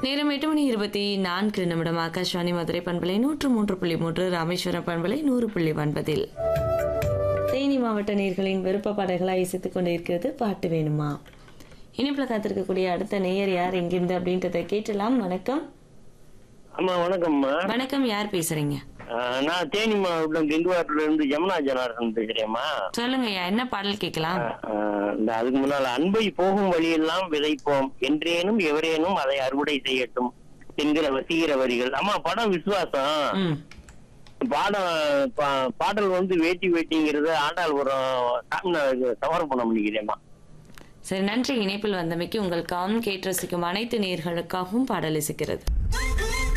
நேரம் 8:24 ஆகாஷ்வாணி மதுரை பண்பலை 103.3 ராமேஸ்வரம் பண்பலை 100.9 தேனி மாவட்ட நேயர்களின் விருப்ப பாடல்களாக இசைத்துக் கொண்டிருக்கிறது பாட்டு வேணுமா. இனிப்புல காத்திருக்கக்கூடிய அடுத்த நேயர் யார் எங்கிருந்து அப்படின்றத கேட்டலாம். வணக்கம். அம்மா வணக்கம்மா. வணக்கம், யார் பேசுறீங்க? நான் தேனி மாவட்டம் கெங்குவாட்டில இருந்து ஜமுனா ஜனார்தன் பேசுறேம்மா. சொல்லுங்கய்யா, என்ன பாடல் கேட்கலாம்? அதுக்கு முன்னால அன்பை போகும் வழியெல்லாம் விதைப்போம் என்றேனும் எவரேனும் அதை அறுவடை செய்யட்டும் என்கிற வசீகர வரிகள். அம்மா படம் விசுவாசம். பாடல் வந்து வேட்டி வேட்டிங்கிறது ஆண்டாள்புரம் சமர்ப்பணம் பண்ணிக்கிறேம்மா. சரி, நன்றி. இணைப்பில் வந்தமைக்கு உங்களுக்காகவும் கேட்டு ரசிக்கும் அனைத்து நேயர்களுக்காகவும் பாடல் இசைக்கிறது.